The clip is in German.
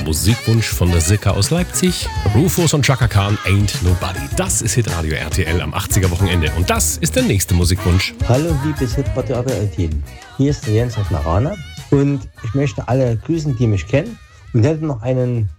Musikwunsch von der Sicka aus Leipzig. Rufus und Chaka Khan, Ain't Nobody. Das ist Hitradio RTL am 80er-Wochenende. Und das ist der nächste Musikwunsch. Hallo liebes Hitradio RTL-Team. Hier ist der Jens aus Marana. Und ich möchte alle grüßen, die mich kennen. Und hätte noch einen